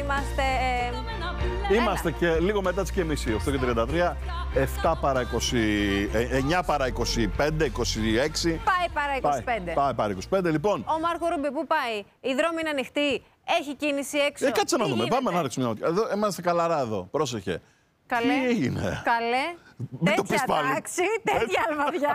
είμαστε. Είμαστε και λίγο μετά τις και μισή, 8:33, 7 παρά 20, 9 παρά 25, 26. Πάει παρά 25. Πάει παρά 25, λοιπόν. Ο Μάρκο Ρούμπι, πού πάει? Η δρόμη είναι ανοιχτή, έχει κίνηση έξω. Κάτσε να δούμε, πάμε να ρίξουμε μια ματιά. Εδώ είμαστε καλαρά εδώ, πρόσεχε. Καλέ. Τι έγινε? Καλέ. Τέτοια τάξη, τέτοια αλβαδιά.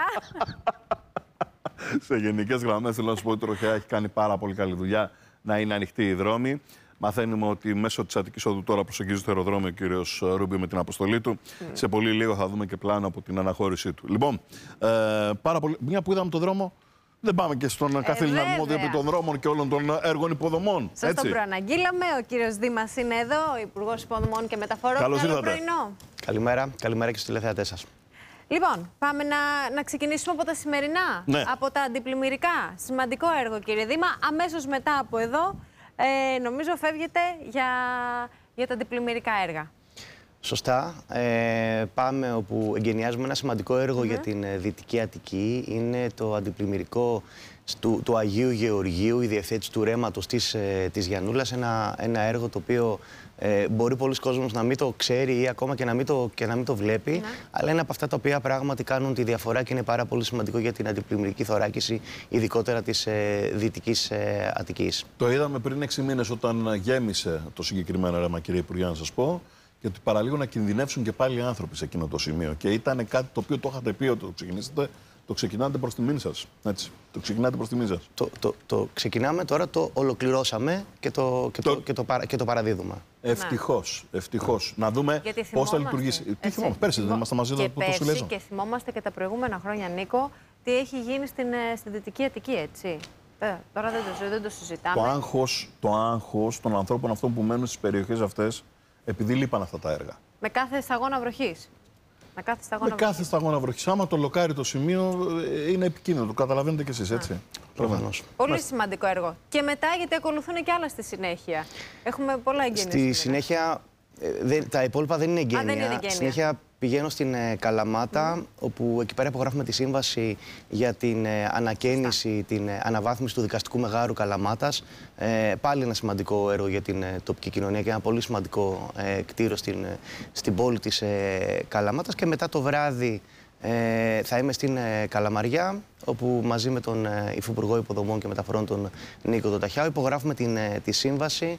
Σε γενικές γραμμές θέλω να σου πω ότι η τροχιά έχει κάνει πάρα πολύ καλή δουλειά να είναι ανοιχτή η δρόμη. Μαθαίνουμε ότι μέσω της Αττικής Οδού τώρα προσεγγίζει το αεροδρόμιο ο κύριος Ρούμπι με την αποστολή του. Σε πολύ λίγο θα δούμε και πλάνο από την αναχώρησή του. Λοιπόν, πάρα πολύ. Μια που είδαμε τον δρόμο, δεν πάμε και στον καθήλυνα αρμόδιο επί των δρόμων και όλων των έργων υποδομών. Σας το προαναγγείλαμε. Ο κύριος Δήμας είναι εδώ, ο Υπουργός Υποδομών και Μεταφορών. Καλώς ήρθατε. Πρωινό. Καλημέρα και στους τηλεθεατές σας. Λοιπόν, πάμε να ξεκινήσουμε από τα σημερινά, ναι. από τα αντιπλημμυρικά. Σημαντικό έργο, κύριε Δήμα. Αμέσως μετά από εδώ, νομίζω φεύγετε για τα αντιπλημμυρικά έργα. Σωστά. Πάμε όπου εγκαινιάζουμε ένα σημαντικό έργο για την Δυτική Αττική. Είναι το αντιπλημμυρικό του Αγίου Γεωργίου, η διευθέτηση του ρέματος της Γιαννούλας. Ένα έργο το οποίο μπορεί πολλοί κόσμος να μην το ξέρει ή ακόμα και να μην το βλέπει, αλλά είναι από αυτά τα οποία πράγματι κάνουν τη διαφορά και είναι πάρα πολύ σημαντικό για την αντιπλημμυρική θωράκιση, ειδικότερα της Δυτικής Αττικής. Το είδαμε πριν 6 μήνες όταν γέμισε το συγκεκριμένο ρέμα, κύριε Υπουργέ, να σας πω, και ότι παραλίγο να κινδυνεύσουν και πάλι οι άνθρωποι σε εκείνο το σημείο. Και ήταν κάτι το οποίο το είχατε πει ότι το ξεκινήσατε. Το ξεκινάτε προς τιμήν σας. Έτσι. Το ξεκινάτε προς τιμήν σας. Το ξεκινάμε τώρα, το ολοκληρώσαμε και το παραδίδουμε. Ευτυχώς. Ευτυχώς. Να δούμε πώς θα λειτουργήσει. Τι θυμόμαστε, πέρσι δεν ήμασταν μαζί εδώ που το συλλέζαμε. Και θυμόμαστε και τα προηγούμενα χρόνια, Νίκο, τι έχει γίνει στη Δυτική Αττική, έτσι. Τώρα δεν το συζητάμε. Το άγχος των ανθρώπων αυτών που μένουν στις περιοχές αυτές, επειδή λείπαν αυτά τα έργα. Με κάθε σταγόνα βροχής. Με κάθε σταγόνα βροχής. Άμα το λοκάρει το σημείο είναι επικίνδυνο. Το καταλαβαίνετε κι εσείς, έτσι. Προφανώς. Πολύ σημαντικό έργο. Και μετά, γιατί ακολουθούν και άλλα στη συνέχεια. Έχουμε πολλά εγγένεια. Στη συνέχεια, τα υπόλοιπα δεν είναι εγγένεια. Στη συνέχεια πηγαίνω στην Καλαμάτα, όπου εκεί πέρα υπογράφουμε τη σύμβαση για την ανακαίνιση, την αναβάθμιση του δικαστικού μεγάρου Καλαμάτας. Πάλι ένα σημαντικό έργο για την τοπική κοινωνία και ένα πολύ σημαντικό κτίριο στην πόλη της Καλαμάτας. Και μετά το βράδυ θα είμαι στην Καλαμαριά, όπου μαζί με τον Υφυπουργό Υποδομών και Μεταφορών, τον Νίκο τον Ταχιάου, υπογράφουμε τη σύμβαση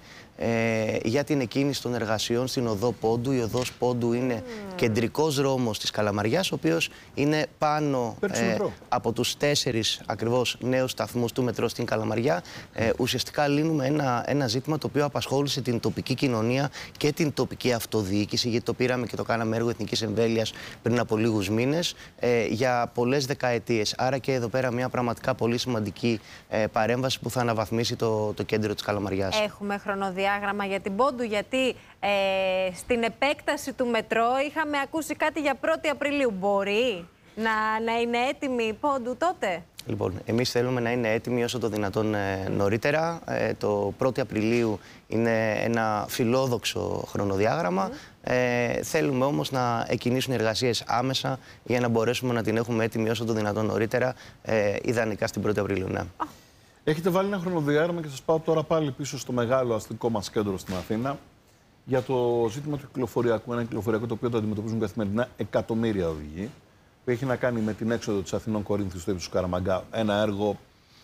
για την εκκίνηση των εργασιών στην Οδό Πόντου. Η Οδός Πόντου είναι κεντρικός δρόμος της Καλαμαριάς, ο οποίος είναι πάνω από τους 4 ακριβώς νέους σταθμούς του μετρό στην Καλαμαριά. Ουσιαστικά λύνουμε ένα ζήτημα το οποίο απασχόλησε την τοπική κοινωνία και την τοπική αυτοδιοίκηση, γιατί το πήραμε και το κάναμε έργο εθνικής εμβέλειας πριν από λίγους μήνες, για πολλές δεκαετίες. Άρα και εδώ πέρα μια πραγματικά πολύ σημαντική παρέμβαση που θα αναβαθμίσει το κέντρο της Καλαμαριάς. Έχουμε χρονοδιάγραμμα για την Πόντου, γιατί στην επέκταση του μετρό είχαμε ακούσει κάτι για 1η Απριλίου. Μπορεί να είναι έτοιμη η Πόντου τότε? Λοιπόν, εμείς θέλουμε να είναι έτοιμοι όσο το δυνατόν νωρίτερα. Το 1η Απριλίου είναι ένα φιλόδοξο χρονοδιάγραμμα. Θέλουμε όμως να εκκινήσουν οι εργασίες άμεσα για να μπορέσουμε να την έχουμε έτοιμη όσο το δυνατόν νωρίτερα, ιδανικά στην 1η Απριλίου. Ναι. Έχετε βάλει ένα χρονοδιάγραμμα και σας πάω τώρα πάλι πίσω στο μεγάλο αστικό μας κέντρο στην Αθήνα για το ζήτημα του κυκλοφοριακού. Ένα κυκλοφοριακό το οποίο το αντιμετωπίζουν καθημερινά εκατομμύρια οδηγοί, που έχει να κάνει με την έξοδο της Αθηνών Κορίνθου στο ύψος του Καραμαγκά. Ένα έργο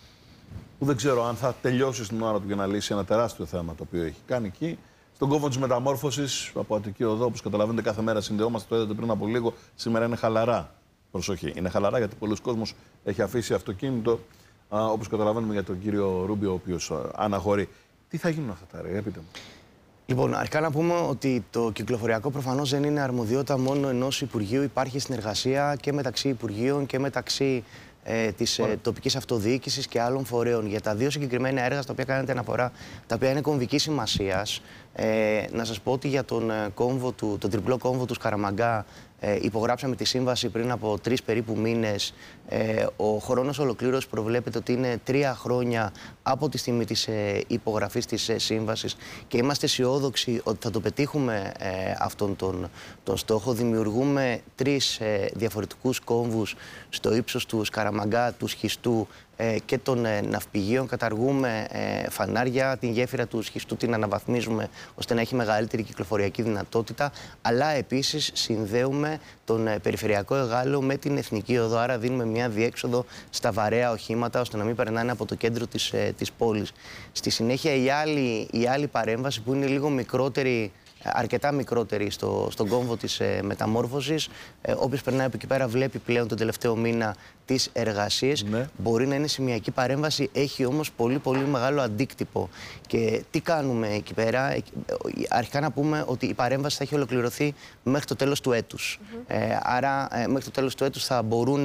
που δεν ξέρω αν θα τελειώσει στην ώρα του για να λύσει ένα τεράστιο θέμα το οποίο έχει κάνει εκεί. Στον κόμβο της μεταμόρφωσης από Αττική Οδό, όπως καταλαβαίνετε, κάθε μέρα συνδεόμαστε. Το είδατε πριν από λίγο. Σήμερα είναι χαλαρά. Προσοχή. Είναι χαλαρά γιατί πολλοί κόσμος έχει αφήσει αυτοκίνητο. Όπως καταλαβαίνουμε για τον κύριο Ρούμπι, ο οποίος αναχωρεί. Τι θα γίνουν αυτά τα έργα, πείτε μου. Λοιπόν, αρχικά να πούμε ότι το κυκλοφοριακό προφανώς δεν είναι αρμοδιότητα μόνο ενός Υπουργείου. Υπάρχει συνεργασία και μεταξύ Υπουργείων και μεταξύ της τοπικής αυτοδιοίκησης και άλλων φορέων. Για τα δύο συγκεκριμένα έργα στα οποία κάνετε αναφορά, τα οποία είναι κομβικής σημασίας, να σας πω ότι για τον τριπλό κόμβο του Σκαραμαγκά υπογράψαμε τη σύμβαση πριν από 3 περίπου μήνες. Ο χρόνος ολοκλήρωσης προβλέπεται ότι είναι 3 χρόνια από τη στιγμή της υπογραφής της σύμβασης και είμαστε αισιόδοξοι ότι θα το πετύχουμε αυτόν τον στόχο. Δημιουργούμε 3 διαφορετικούς κόμβους στο ύψος του Σκαραμαγκά, του Σχιστού και των ναυπηγείων. Καταργούμε φανάρια, την γέφυρα του σχιστού την αναβαθμίζουμε ώστε να έχει μεγαλύτερη κυκλοφοριακή δυνατότητα. Αλλά επίσης συνδέουμε τον περιφερειακό Εγάλο με την Εθνική Οδό. Άρα δίνουμε μια διέξοδο στα βαρέα οχήματα ώστε να μην περνάνε από το κέντρο της πόλης. Στη συνέχεια η άλλη παρέμβαση που είναι λίγο μικρότερη, αρκετά μικρότερη στον κόμβο της μεταμόρφωσης. Όποιος περνάει από εκεί πέρα βλέπει πλέον τον τελευταίο μήνα τις εργασίες. Ναι. Μπορεί να είναι σημειακή παρέμβαση, έχει όμως πολύ πολύ μεγάλο αντίκτυπο. Και τι κάνουμε εκεί πέρα? Αρχικά να πούμε ότι η παρέμβαση θα έχει ολοκληρωθεί μέχρι το τέλος του έτους. Άρα μέχρι το τέλος του έτους θα μπορούν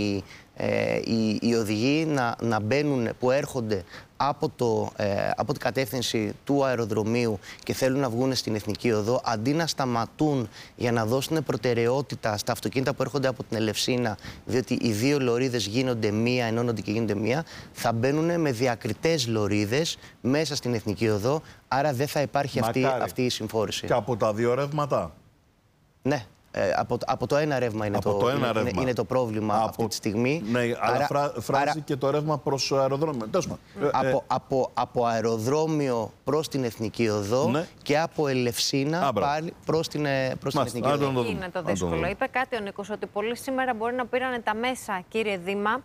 οι οδηγοί να μπαίνουν, που έρχονται από την κατεύθυνση του αεροδρομίου και θέλουν να βγουν στην Εθνική Οδό, αντί να σταματούν για να δώσουν προτεραιότητα στα αυτοκίνητα που έρχονται από την Ελευσίνα, διότι οι δύο λωρίδες γίνονται μία, ενώνονται και γίνονται μία, θα μπαίνουν με διακριτές λωρίδες μέσα στην Εθνική Οδό, άρα δεν θα υπάρχει αυτή η συμφόρηση. Και από τα δύο ρεύματα. Ναι. Από το ένα ρεύμα είναι το πρόβλημα αυτή τη στιγμή. Ναι, αλλά φράζει και το ρεύμα προς αεροδρόμιο. Από αεροδρόμιο προς την Εθνική Οδό, ναι, και από Ελευσίνα πάλι προς την Εθνική Οδό. Εκεί είναι το δύσκολο. Είπε κάτι ο Νίκος, ότι πολλοί σήμερα μπορεί να πήρανε τα μέσα, κύριε Δήμα,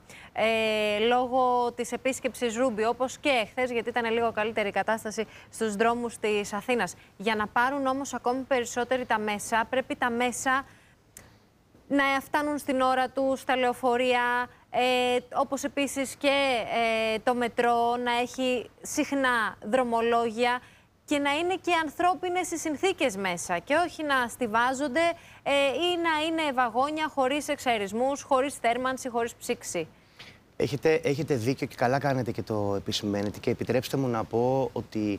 λόγω της επίσκεψης Ρούμπι, όπως και εχθές, γιατί ήταν λίγο καλύτερη η κατάσταση στους δρόμους της Αθήνας. Για να πάρουν όμως ακόμη περισσότεροι τα μέσα, πρέπει τα μέσα να φτάνουν στην ώρα τους, τα λεωφορεία, όπως επίσης και το μετρό να έχει συχνά δρομολόγια και να είναι και ανθρώπινες οι συνθήκες μέσα και όχι να στιβάζονται ή να είναι βαγόνια χωρίς εξαερισμούς, χωρίς θέρμανση, χωρίς ψήξη. Έχετε δίκιο και καλά κάνετε και το επισημαίνετε, και επιτρέψτε μου να πω ότι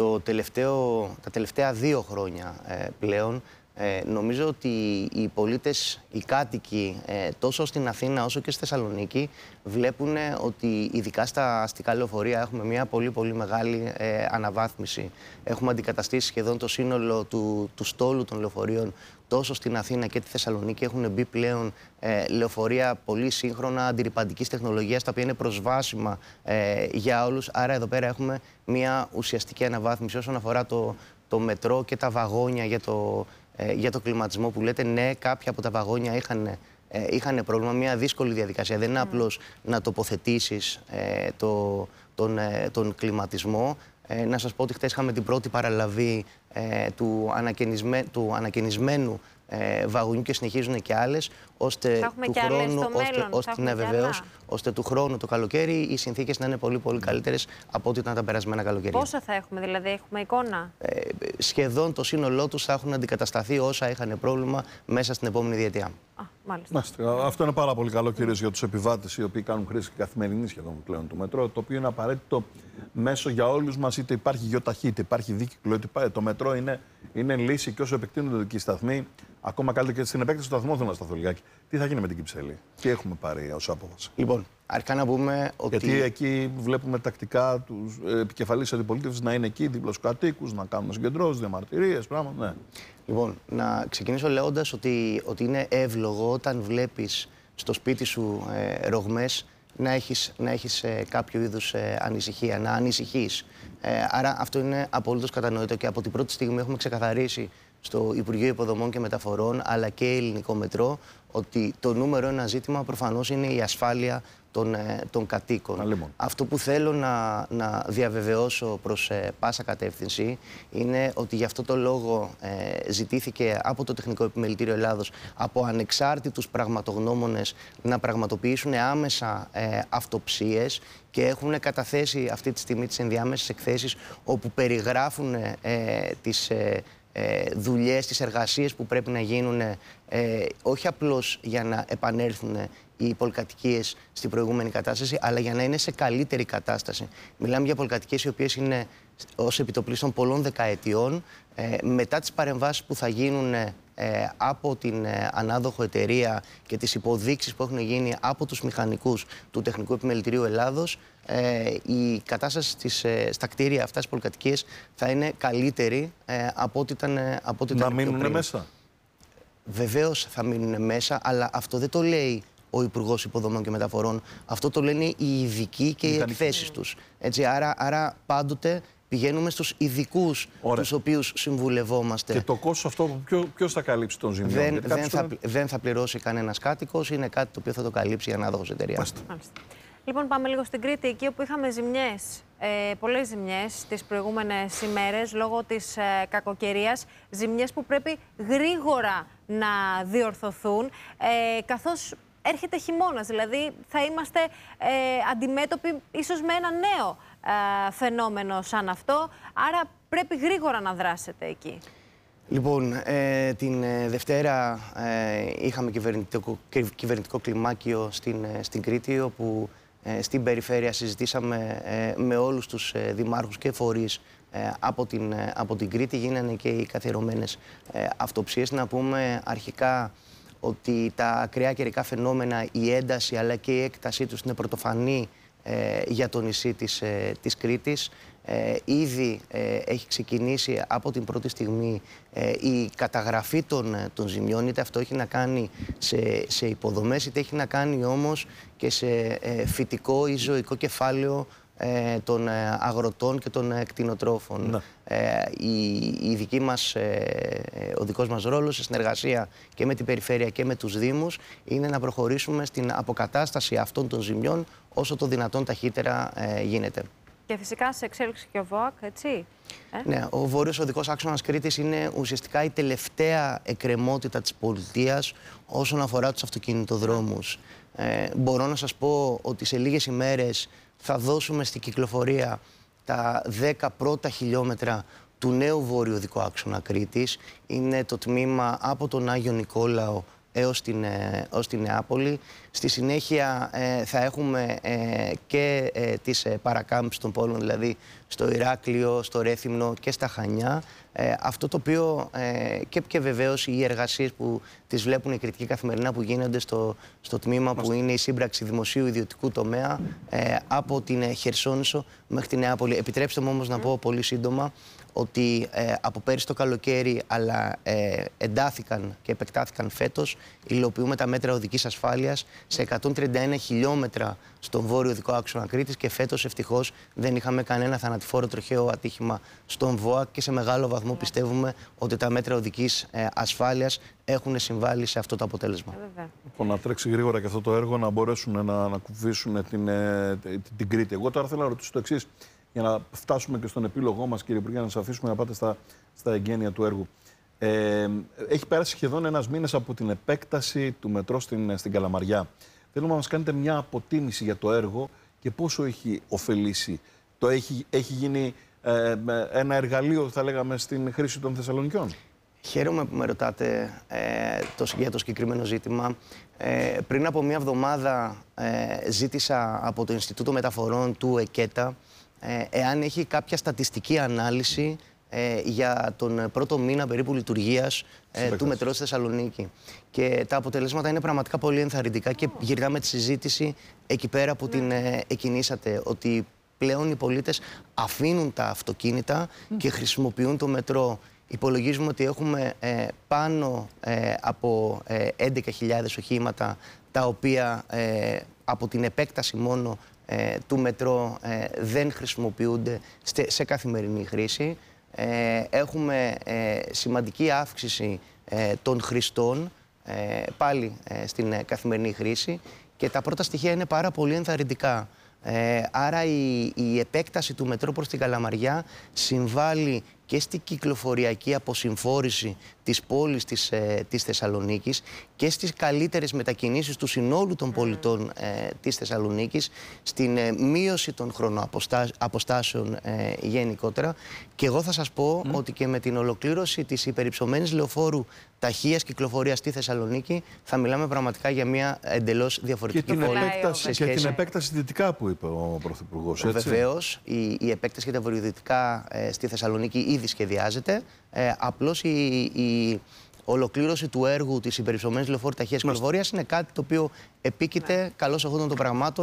τα τελευταία 2 χρόνια πλέον νομίζω ότι οι πολίτες, οι κάτοικοι τόσο στην Αθήνα όσο και στη Θεσσαλονίκη βλέπουν ότι ειδικά στα αστικά λεωφορεία έχουμε μια πολύ πολύ μεγάλη αναβάθμιση. Έχουμε αντικαταστήσει σχεδόν το σύνολο του στόλου των λεωφορείων. Τόσο στην Αθήνα και τη Θεσσαλονίκη έχουν μπει πλέον λεωφορεία πολύ σύγχρονα, αντιρρυπαντικής τεχνολογίας, τα οποία είναι προσβάσιμα για όλους. Άρα εδώ πέρα έχουμε μια ουσιαστική αναβάθμιση όσον αφορά το μετρό και τα βαγόνια για το κλιματισμό που λέτε. Ναι, κάποια από τα βαγόνια είχαν πρόβλημα, μια δύσκολη διαδικασία. Δεν είναι απλώς να τοποθετήσεις τον κλιματισμό. Να σας πω ότι χτες είχαμε την πρώτη παραλαβή του ανακαινισμένου βαγονιού και συνεχίζουν και άλλες, ώστε του χρόνου το καλοκαίρι οι συνθήκες να είναι πολύ πολύ καλύτερες από ό,τι ήταν τα περασμένα καλοκαίρια. Πόσα θα έχουμε, δηλαδή, έχουμε εικόνα? Σχεδόν το σύνολό τους θα έχουν αντικατασταθεί όσα είχαν πρόβλημα μέσα στην επόμενη διετία. Μάλιστα. Αυτό είναι πάρα πολύ καλό, κυρίως για τους επιβάτες οι οποίοι κάνουν χρήση καθημερινή σχεδόν πλέον του μετρό, το οποίο είναι απαραίτητο μέσο για όλους μας, είτε υπάρχει γεωταχή, υπάρχει δίκυκλο, είτε το μετρό είναι λύση, και όσο επεκτείνονται εκεί οι σταθμοί, ακόμα καλύτερα. Και στην επέκταση του σταθμού θέλω να σταθώ λιγάκι. Τι θα γίνει με την Κυψέλη, τι έχουμε πάρει ως απόφαση? Λοιπόν, αρχικά να πούμε ότι. Γιατί εκεί βλέπουμε τακτικά τους επικεφαλείς αντιπολίτευσης να είναι εκεί δίπλα στους κατοίκους, να κάνουν συγκεντρώσεις, διαμαρτυρίες, πράγματα. Ναι. Λοιπόν, να ξεκινήσω λέγοντας ότι είναι εύλογο όταν βλέπεις στο σπίτι σου ρογμές να έχεις κάποιο είδους ανησυχία, να ανησυχείς. Άρα αυτό είναι απολύτως κατανοητό και από την πρώτη στιγμή έχουμε ξεκαθαρίσει στο Υπουργείο Υποδομών και Μεταφορών αλλά και ελληνικό μετρό ότι το νούμερο ένα ζήτημα προφανώς είναι η ασφάλεια των κατοίκων. Αυτό που θέλω να διαβεβαιώσω προς πάσα κατεύθυνση είναι ότι γι' αυτό το λόγο ζητήθηκε από το Τεχνικό Επιμελητήριο Ελλάδος, από ανεξάρτητους πραγματογνώμονες, να πραγματοποιήσουν άμεσα αυτοψίες και έχουν καταθέσει αυτή τη στιγμή τις ενδιάμεσες εκθέσεις όπου περιγράφουν τις δουλειές, τις εργασίες που πρέπει να γίνουν, όχι απλώς για να επανέλθουν οι πολυκατοικίες στην προηγούμενη κατάσταση, αλλά για να είναι σε καλύτερη κατάσταση. Μιλάμε για πολυκατοικίες οι οποίες είναι ως επιτοπλίστων πολλών δεκαετιών. Μετά τις παρεμβάσεις που θα γίνουν από την ανάδοχο εταιρεία και τις υποδείξεις που έχουν γίνει από τους μηχανικούς του Τεχνικού Επιμελητηρίου Ελλάδος, η κατάσταση στα κτίρια αυτά, στις πολυκατοικίες, θα είναι καλύτερη από ό,τι ήταν να μείνουν μέσα. Βεβαίως θα μείνουν μέσα, αλλά αυτό δεν το λέει ο Υπουργός Υποδομών και Μεταφορών. Αυτό το λένε οι ειδικοί και οι εκθέσεις τους. Έτσι, άρα πάντοτε πηγαίνουμε στους ειδικούς τους οποίους συμβουλευόμαστε. Και το κόστος αυτό ποιος θα καλύψει τον ζημιών? Δεν θα πληρώσει κανένας κάτοικος, είναι κάτι το οποίο θα το καλύψει η ανάδοχος εταιρεία. Λοιπόν, πάμε λίγο στην Κρήτη, εκεί όπου είχαμε ζημιές, πολλές ζημιές τις προηγούμενες ημέρες λόγω της κακοκαιρίας. Ζημιές που πρέπει γρήγορα να διορθωθούν, καθώς έρχεται χειμώνας. Δηλαδή θα είμαστε αντιμέτωποι ίσως με ένα νέο φαινόμενο σαν αυτό. Άρα πρέπει γρήγορα να δράσετε εκεί. Λοιπόν, την Δευτέρα είχαμε κυβερνητικό κλιμάκιο στην Κρήτη, όπου στην περιφέρεια συζητήσαμε με όλους τους δημάρχους και φορείς από την Κρήτη. Γίνανε και οι καθιερωμένες αυτοψίες. Να πούμε αρχικά ότι τα ακραία καιρικά φαινόμενα, η ένταση αλλά και η έκτασή τους είναι πρωτοφανή για το νησί της Κρήτης. Ήδη έχει ξεκινήσει από την πρώτη στιγμή η καταγραφή των ζημιών, είτε αυτό έχει να κάνει σε υποδομές, είτε έχει να κάνει όμως και σε φυτικό ή ζωικό κεφάλαιο των αγροτών και των κτηνοτρόφων. Ναι. Ο δικός μας ρόλος, σε συνεργασία και με την περιφέρεια και με τους Δήμους, είναι να προχωρήσουμε στην αποκατάσταση αυτών των ζημιών όσο το δυνατόν ταχύτερα γίνεται. Και φυσικά σε εξέλιξη και ο ΒΟΑΚ, έτσι. Ναι, ο Βόρειος Οδικός Άξονας Κρήτης είναι ουσιαστικά η τελευταία εκκρεμότητα της πολιτείας όσον αφορά τους αυτοκινητοδρόμους. Μπορώ να σας πω ότι σε λίγες ημέρες θα δώσουμε στην κυκλοφορία τα 10 πρώτα χιλιόμετρα του νέου Βόρειο Οδικού Άξονα Κρήτης. Είναι το τμήμα από τον Άγιο Νικόλαο έως την Νεάπολη. Στη συνέχεια θα έχουμε και τις παρακάμψεις των πόλων, δηλαδή στο Ηράκλειο, στο Ρέθυμνο και στα Χανιά. Αυτό το οποίο και βεβαίως οι εργασίες που τις βλέπουν οι κριτικοί καθημερινά που γίνονται στο τμήμα που είναι η σύμπραξη δημοσίου ιδιωτικού τομέα από την Χερσόνησο μέχρι την Νεάπολη. Επιτρέψτε μου όμως να πω πολύ σύντομα ότι από πέρυσι το καλοκαίρι, αλλά εντάθηκαν και επεκτάθηκαν φέτος, υλοποιούμε τα μέτρα οδικής ασφάλειας σε 131 χιλιόμετρα στον Βόρειο Οδικό Άξονα Κρήτης και φέτος ευτυχώς δεν είχαμε κανένα θανατηφόρο τροχαίο ατύχημα στον ΒΟΑΚ και σε μεγάλο βαθμό πιστεύουμε ότι τα μέτρα οδικής ασφάλειας έχουν συμβάλει σε αυτό το αποτέλεσμα. Λοιπόν, να τρέξει γρήγορα και αυτό το έργο, να μπορέσουν να ανακουφίσουν την Κρήτη. Εγώ τώρα θέλω να ρωτήσω το εξής, για να φτάσουμε και στον επίλογό μας, κύριε Υπουργέ, να σας αφήσουμε να πάτε στα εγγένεια του έργου. Έχει περάσει σχεδόν ένας μήνας από την επέκταση του μετρό στην Καλαμαριά. Θέλουμε να μας κάνετε μια αποτίμηση για το έργο και πόσο έχει ωφελήσει. Έχει γίνει ένα εργαλείο, θα λέγαμε, στην χρήση των Θεσσαλονικιών. Χαίρομαι που με ρωτάτε για το συγκεκριμένο ζήτημα. Πριν από μία εβδομάδα ζήτησα από το Ινστιτούτο Μεταφορών του ΕΚΕΤΑ εάν έχει κάποια στατιστική ανάλυση για τον πρώτο μήνα περίπου λειτουργίας του μετρό στη Θεσσαλονίκη. Και τα αποτελέσματα είναι πραγματικά πολύ ενθαρρυντικά και γυρνάμε τη συζήτηση εκεί πέρα που την εκκινήσατε, ότι πλέον οι πολίτες αφήνουν τα αυτοκίνητα και χρησιμοποιούν το μετρό. Υπολογίζουμε ότι έχουμε πάνω από 11.000 οχήματα τα οποία από την επέκταση μόνο του μετρό δεν χρησιμοποιούνται σε καθημερινή χρήση. Έχουμε σημαντική αύξηση των χρηστών πάλι στην καθημερινή χρήση και τα πρώτα στοιχεία είναι πάρα πολύ ενθαρρυντικά. Άρα η επέκταση του μετρό προς την Καλαμαριά συμβάλλει και στην κυκλοφοριακή αποσυμφόρηση της πόλης της Θεσσαλονίκης και στις καλύτερες μετακινήσεις του συνόλου των πολιτών της Θεσσαλονίκης, στην μείωση των χρονοαποστάσεων γενικότερα. Και εγώ θα σας πω ότι και με την ολοκλήρωση της υπερυψωμένης λεωφόρου ταχείας κυκλοφορίας στη Θεσσαλονίκη θα μιλάμε πραγματικά για μια εντελώς διαφορετική πόλη. Και την επέκταση δυτικά που είπε ο Πρωθυπουργός. Βεβαίως, η επέκταση για τα βορειοδυτικά στη Θεσσαλονίκη ήδη σχεδιάζεται. Απλώς η ολοκλήρωση του έργου της υπερυψωμένης λεωφόρου ταχείας κυκλοφορίας είναι κάτι το οποίο επίκειται καλώς εχόντων των πραγμάτων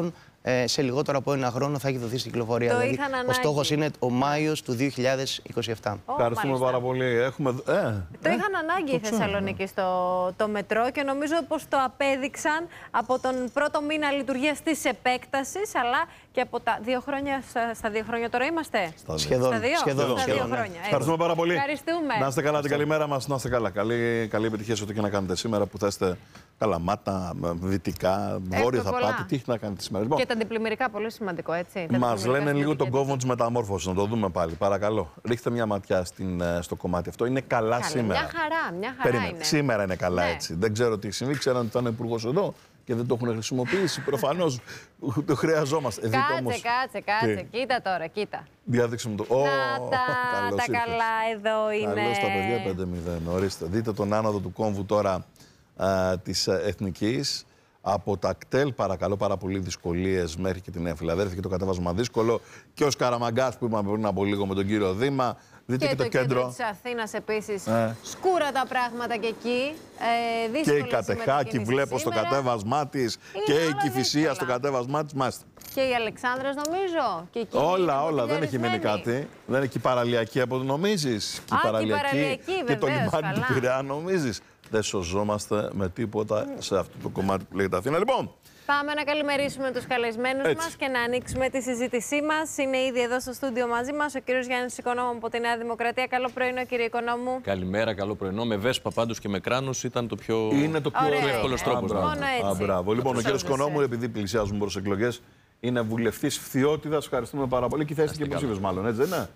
σε λιγότερο από ένα χρόνο θα έχει δοθεί στην κυκλοφορία. Δηλαδή, ο στόχος είναι ο Μάιος του 2027. Ευχαριστούμε πάρα πολύ. Το είχαν ανάγκη οι Θεσσαλονίκοι το μετρό και νομίζω πως το απέδειξαν από τον πρώτο μήνα λειτουργίας της επέκτασης, αλλά και από τα 2 χρόνια. Στα 2 χρόνια τώρα είμαστε. Σχεδόν. Στα 2 χρόνια. Ευχαριστούμε πάρα πολύ. Ευχαριστούμε. Να είστε καλά την καλημέρα μας. Να είστε καλά. Καλή επιτυχία σε ό,τι και να κάνετε σήμερα που θέσετε Καλαμάτα, Δυτικά, Βόρεια θα πάτε. Τι έχει να κάνετε σήμερα. Λοιπόν, και τα αντιπλημμυρικά, πολύ σημαντικό, έτσι. Μας λένε λίγο τον κόμβο της μεταμόρφωσης. Να το δούμε πάλι. Παρακαλώ. Ρίχτε μια ματιά στο κομμάτι αυτό. Είναι καλά σήμερα. Μια χαρά είναι. Σήμερα είναι καλά, έτσι. Δεν ξέρω τι συμβεί. Ξέραν ότι ήταν υπουργός εδώ και δεν το έχουν χρησιμοποιήσει. Προφανώς το χρειαζόμαστε. Κάτσε. Κοίτα τώρα, κοίτα. Διάδειξε μου το. Τα καλά εδώ είναι. Καλώς τα παιδιά 5-0. Ορίστε. Δείτε τον άνοδο του κόμβου τώρα της Εθνικής. Από τα κτέλ, παρακαλώ, πάρα πολύ δυσκολίες μέχρι και τη Νέα Φιλαδέλφια και το κατέβασμα δύσκολο. Και ο Σκαραμαγκάς που είπαμε πριν από λίγο με τον κύριο Δήμα. Δείτε και το κέντρο της Αθήνας επίσης. Σκούρα τα πράγματα και εκεί. Και η Κατεχάκη βλέπω στο κατέβασμά της. Και η Κηφισία στο κατέβασμά της. Μάλιστα. Και η Αλεξάνδρας νομίζω. Και όλα. Δεν έχει μείνει κάτι. Δεν έχει παραλιακή από το νομίζεις. Και η παραλιακή και το λιμάνι του Πειραιά νομίζεις. Δεν σωζόμαστε με τίποτα σε αυτό το κομμάτι που λέγεται Αθήνα. Λοιπόν, πάμε να καλημερίσουμε τους καλεσμένους μας και να ανοίξουμε τη συζήτησή μας. Είναι ήδη εδώ στο στούντιο μαζί μας ο κύριος Γιάννης Οικονόμου από τη Νέα Δημοκρατία. Καλό πρωινό, κύριε Οικονόμου. Καλημέρα, καλό πρωινό. Με βέσπα πάντως και με κράνος ήταν το πιο εύκολος τρόπος. Μπράβο. Λοιπόν, ο κύριος Οικονόμου, επειδή πλησιάζουν προς εκλογές, είναι βουλευτής Φθιώτιδας. Ευχαριστούμε πάρα πολύ και θα είστε και υποψήφιος, μάλλον, έτσι δεν είναι?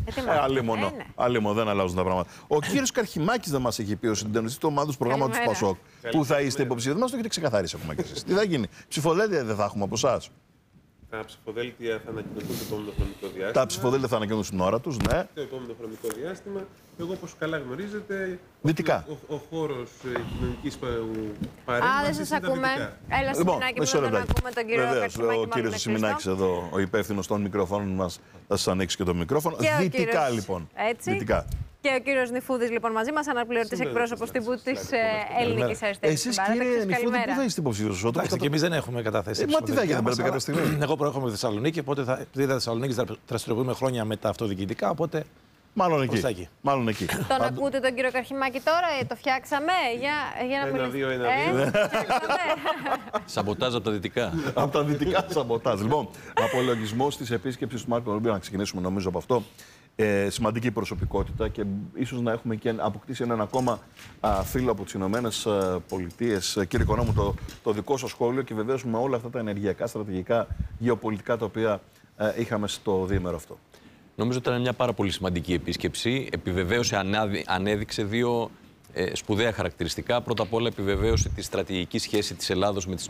Αλλήμον, δεν αλλάζουν τα πράγματα. Ο κύριος Καρχιμάκης δεν μας έχει πει ως συντονιστής του ομάδος προγράμματος του ΠΑΣΟΚ που θα είστε υποψήφιος. Μας το έχετε ξεκαθαρίσει ακόμα κι εσείς. Τι θα γίνει? Ψηφοδέλτια δεν θα έχουμε από εσάς? Τα ψηφοδέλτια θα ανακοινωθούν το επόμενο χρονικό διάστημα. Τα ψηφοδέλτια θα ανακοινωθούν στην ώρα τους, ναι. Το επόμενο χρονικό διάστημα. Εγώ, όπως καλά γνωρίζετε, δυτικά. Ο χώρος κοινωνικής παρέμβασης. Δεν σας ακούμε. Έλα, Σιμινάκη, να ακούμε τον κύριο Καρχιμάκη. Ο κύριος Σιμινάκης εδώ, ο υπεύθυνος των μικροφώνων μας, θα σας ανοίξει και το μικρόφωνο. Δυτικά, λοιπόν. Δυτικά. Και ο κύριος Νηφούδης, λοιπόν, μαζί μας, αναπληρωτής εκπρόσωπος τύπου της Ελληνικής Αριστερής. Εσείς, κύριε Νηφούδη, πού θα είστε υποψήφιος? Εντάξει, και εμείς δεν έχουμε καταθέσει. Μα τι θα γίνει, δεν πρέπει κάποια στιγμή? Εγώ προέρχομαι από τη Θεσσαλονίκη, οπότε επειδή τα Θεσσαλονίκη δραστηριοποιούμε χρόνια με τα αυτοδιοικητικά, οπότε. Μάλλον εκεί. Τον ακούτε τον κύριο Καρχιμάκη τώρα, το φτιάξαμε για να μιλήσουμε. Σαμποτάζ από τα δυτικά. Από τα δυτικά σαμποτάζ. Λοιπόν, απολογισμός της επίσκεψης του Μάρκο Ρούμπιο, να ξεκινήσουμε νομίζω από αυτό. Σημαντική προσωπικότητα και ίσως να έχουμε και αποκτήσει έναν ακόμα φίλο από τις Ηνωμένες Πολιτείες. Κύριε Οικονόμου, το δικό σας σχόλιο και βεβαίως με όλα αυτά τα ενεργειακά, στρατηγικά, γεωπολιτικά τα οποία είχαμε στο διήμερο αυτό. Νομίζω ότι ήταν μια πάρα πολύ σημαντική επίσκεψη. Επιβεβαίωσε, ανέδειξε δύο σπουδαία χαρακτηριστικά. Πρώτα απ' όλα επιβεβαίωσε τη στρατηγική σχέση της Ελλάδος με τις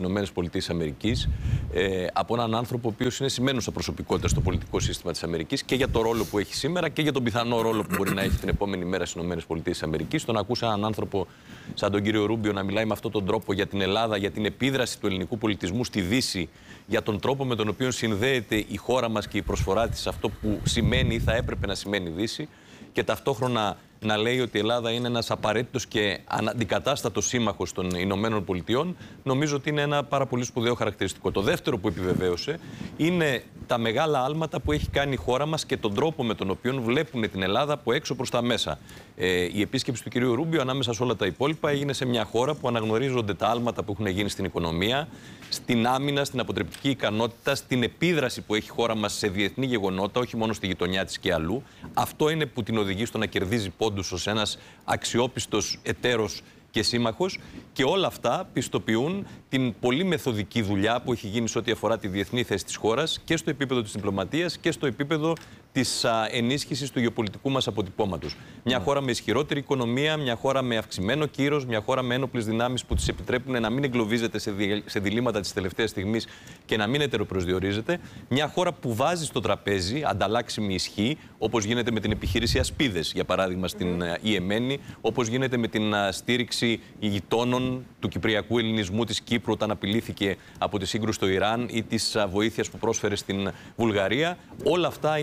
ΗΠΑ από έναν άνθρωπο ο οποίος είναι σημαίνουσα προσωπικότητα στο πολιτικό σύστημα της Αμερικής και για το ρόλο που έχει σήμερα και για τον πιθανό ρόλο που μπορεί να έχει την επόμενη μέρα στις ΗΠΑ. Τον ακούσα έναν άνθρωπο σαν τον κύριο Ρούμπιο να μιλάει με αυτόν τον τρόπο για την Ελλάδα, για την επίδραση του ελληνικού πολιτισμού στη Δύση, για τον τρόπο με τον οποίο συνδέεται η χώρα μας και η προσφορά της σε αυτό που σημαίνει ή θα έπρεπε να σημαίνει Δύση, και ταυτόχρονα να λέει ότι η Ελλάδα είναι ένας απαραίτητος και αναντικατάστατος σύμμαχος των Ηνωμένων Πολιτειών, νομίζω ότι είναι ένα πάρα πολύ σπουδαίο χαρακτηριστικό. Το δεύτερο που επιβεβαίωσε είναι τα μεγάλα άλματα που έχει κάνει η χώρα μας και τον τρόπο με τον οποίο βλέπουν την Ελλάδα από έξω προς τα μέσα. Η επίσκεψη του κυρίου Ρούμπιο, ανάμεσα σε όλα τα υπόλοιπα, έγινε σε μια χώρα που αναγνωρίζονται τα άλματα που έχουν γίνει στην οικονομία, στην άμυνα, στην αποτρεπτική ικανότητα, στην επίδραση που έχει η χώρα μας σε διεθνή γεγονότα, όχι μόνο στη γειτονιά της και αλλού. Αυτό είναι που την οδηγεί στο να κερδίζει πόντους ως ένας αξιόπιστος εταίρος και σύμμαχος, και όλα αυτά πιστοποιούν την πολύ μεθοδική δουλειά που έχει γίνει σε ό,τι αφορά τη διεθνή θέση της χώρας και στο επίπεδο της διπλωματίας και στο επίπεδο της ενίσχυσης του γεωπολιτικού μας αποτυπώματος. Μια χώρα με ισχυρότερη οικονομία, μια χώρα με αυξημένο κύρος, μια χώρα με ένοπλες δυνάμεις που της επιτρέπουν να μην εγκλωβίζεται σε διλήμματα της τελευταίας στιγμής και να μην ετεροπροσδιορίζεται. Μια χώρα που βάζει στο τραπέζι ανταλλάξιμη ισχύ, όπως γίνεται με την επιχείρηση Ασπίδες, για παράδειγμα, στην Ιεμένη, όπως γίνεται με την στήριξη γειτόνων του κυπριακού ελληνισμού της Κύπρου όταν απειλήθηκε από τη σύγκρουση στο Ιράν ή της βοήθειας που πρόσφερε στην Βουλγαρία. Όλα αυτά είναι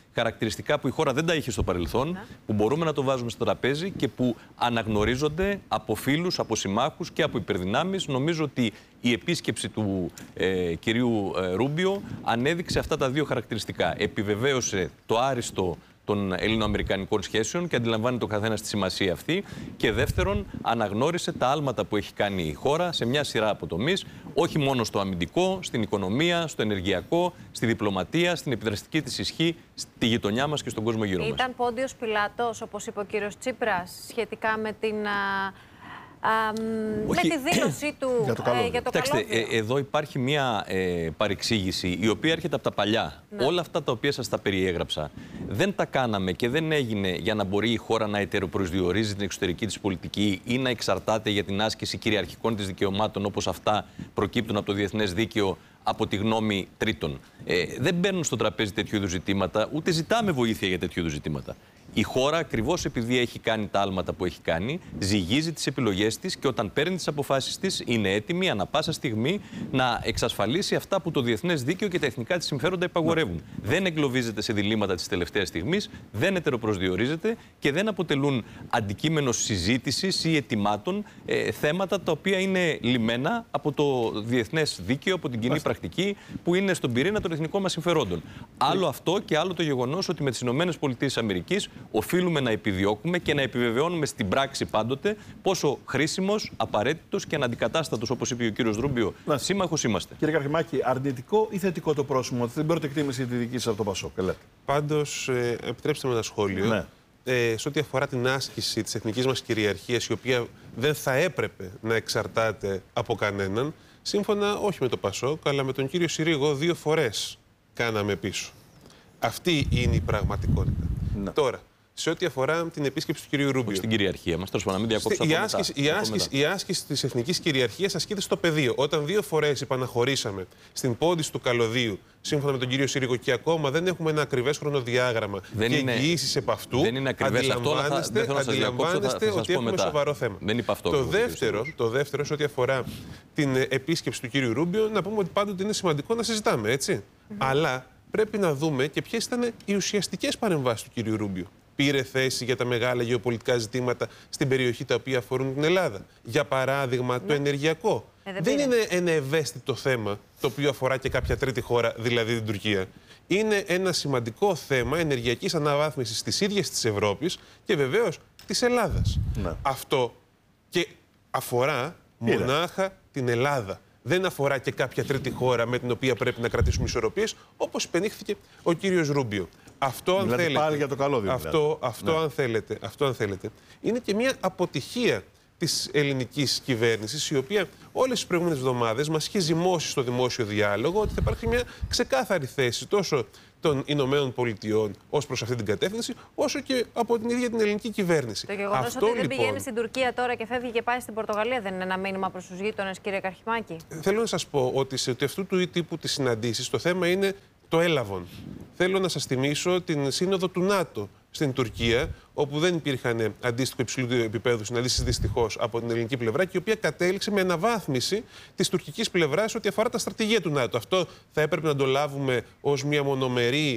χαρακτηριστικά που η χώρα δεν τα είχε στο παρελθόν, που μπορούμε να το βάζουμε στο τραπέζι και που αναγνωρίζονται από φίλους, από συμμάχους και από υπερδυνάμεις. Νομίζω ότι η επίσκεψη του κυρίου Ρούμπιο ανέδειξε αυτά τα δύο χαρακτηριστικά. Επιβεβαίωσε το άριστο των ελληνοαμερικανικών σχέσεων και αντιλαμβάνεται ο καθένας τη σημασία αυτή. Και δεύτερον, αναγνώρισε τα άλματα που έχει κάνει η χώρα σε μια σειρά από τομείς, όχι μόνο στο αμυντικό, στην οικονομία, στο ενεργειακό, στη διπλωματία, στην επιδραστική της ισχύ, στη γειτονιά μας και στον κόσμο γύρω μας. Ήταν Πόντιος Πιλάτος, όπως είπε ο κύριος Τσίπρας, σχετικά με την... με τη δήλωσή του για το καλώδιο. Κοιτάξτε, εδώ υπάρχει μια παρεξήγηση η οποία έρχεται από τα παλιά. Ναι. Όλα αυτά τα οποία σας τα περιέγραψα δεν τα κάναμε και δεν έγινε για να μπορεί η χώρα να ετεροπροσδιορίζει την εξωτερική της πολιτική ή να εξαρτάται για την άσκηση κυριαρχικών της δικαιωμάτων όπως αυτά προκύπτουν από το διεθνές δίκαιο από τη γνώμη τρίτων. Δεν μπαίνουν στο τραπέζι τέτοιου είδους ζητήματα, ούτε ζητάμε βοήθεια για τέτοιου είδους ζητήματα. Η χώρα, ακριβώς επειδή έχει κάνει τα άλματα που έχει κάνει, ζυγίζει τις επιλογές της και όταν παίρνει τις αποφάσεις της, είναι έτοιμη ανά πάσα στιγμή να εξασφαλίσει αυτά που το διεθνές δίκαιο και τα εθνικά της συμφέροντα υπαγορεύουν. Δεν εγκλωβίζεται σε διλήμματα της τελευταίας στιγμής, δεν ετεροπροσδιορίζεται και δεν αποτελούν αντικείμενο συζήτησης ή ετοιμάτων θέματα τα οποία είναι λυμμένα από το διεθνές δίκαιο, από την κοινή πρακτική που είναι στον πυρήνα των εθνικών μας συμφερόντων. Άλλο αυτό και άλλο το γεγονός ότι με τις ΗΠΑ οφείλουμε να επιδιώκουμε και να επιβεβαιώνουμε στην πράξη πάντοτε πόσο χρήσιμος, απαραίτητος και αναντικατάστατος, όπως είπε ο κύριος Ρούμπιο, σύμμαχος είμαστε. Κύριε Καρχημάκη, αρνητικό ή θετικό το πρόσημο ότι δεν πρώτη εκτίμηση τη δική σας από το Πασόκ? Πάντως, επιτρέψτε με ένα σχόλιο. Ναι. Σε ό,τι αφορά την άσκηση της εθνικής μας κυριαρχίας, η οποία δεν θα έπρεπε να εξαρτάται από κανέναν, σύμφωνα όχι με το Πασόκ, αλλά με τον κύριο Συρίγο, 2 φορές κάναμε πίσω. Αυτή είναι η πραγματικότητα. Ναι. Τώρα, σε ό,τι αφορά την επίσκεψη του κυρίου Ρούμπιο. Στην κυριαρχία μας, τέλος πάντων, να μην διακόψω η άσκηση της εθνικής κυριαρχίας ασκείται στο πεδίο. Όταν 2 φορές υπαναχωρήσαμε στην πόντιση του καλωδίου, σύμφωνα με τον κύριο Συρίγο, και ακόμα δεν έχουμε ένα ακριβές χρονοδιάγραμμα και εγγυήσεις επ' αυτού, αντιλαμβάνεστε ότι έχουμε σοβαρό θέμα. Δεν είπα αυτό. Το δεύτερο, σε ό,τι αφορά την επίσκεψη του κύριου Ρούμπιο, να πούμε ότι πάντοτε είναι σημαντικό να συζητάμε, έτσι. Αλλά πρέπει να δούμε και ποιες ήταν οι ουσιαστικές παρεμβάσεις του κύριου Ρούμπιο. Πήρε θέση για τα μεγάλα γεωπολιτικά ζητήματα στην περιοχή τα οποία αφορούν την Ελλάδα. Για παράδειγμα, το ενεργειακό. Δεν είναι ένα ευαίσθητο θέμα το οποίο αφορά και κάποια τρίτη χώρα, δηλαδή την Τουρκία. Είναι ένα σημαντικό θέμα ενεργειακής αναβάθμισης της ίδιας της Ευρώπης και βεβαίως της Ελλάδας. Ναι. Αυτό και αφορά μονάχα την Ελλάδα. Δεν αφορά και κάποια τρίτη χώρα με την οποία πρέπει να κρατήσουμε ισορροπίες, όπως υπενήχθηκε ο κύριος Ρούμπιο. Αυτό, αν δηλαδή, θέλετε, πάλι για το καλώδιο, αυτό, αν θέλετε, είναι και μια αποτυχία της ελληνικής κυβέρνησης, η οποία όλες τις προηγούμενες εβδομάδες μας είχε ζυμώσει στο δημόσιο διάλογο ότι θα υπάρχει μια ξεκάθαρη θέση τόσο των Ηνωμένων Πολιτειών ως προς αυτή την κατεύθυνση, όσο και από την ίδια την ελληνική κυβέρνηση. Το γεγονός ότι δεν πηγαίνει στην Τουρκία τώρα και φεύγει και πάει στην Πορτογαλία δεν είναι ένα μήνυμα προς τους γείτονες, κύριε Καρχημάκη? Θέλω να σας πω ότι σε αυτού του τύπου τις συναντήσεις το θέμα είναι το έλαβον. Θέλω να σας θυμίσω την σύνοδο του ΝΑΤΟ στην Τουρκία, όπου δεν υπήρχαν αντίστοιχο υψηλού επίπεδου συναντήσεις δυστυχώς από την ελληνική πλευρά και η οποία κατέληξε με αναβάθμιση της τουρκικής πλευράς ό,τι αφορά τα στρατηγία του ΝΑΤΟ. Αυτό θα έπρεπε να το λάβουμε ως μια μονομερή